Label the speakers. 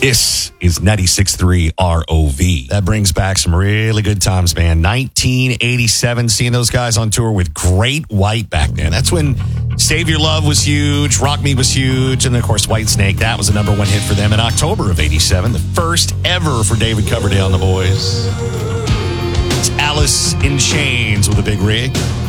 Speaker 1: This is 96.3 ROV. That brings back some really good times, man. 1987, seeing those guys on tour with Great White back then. That's when Save Your Love was huge, Rock Me was huge, and then, of course, Whitesnake. That was a number one hit for them in October of 87, the first ever for David Coverdale and the Boys. It's Alice in Chains with a big rig.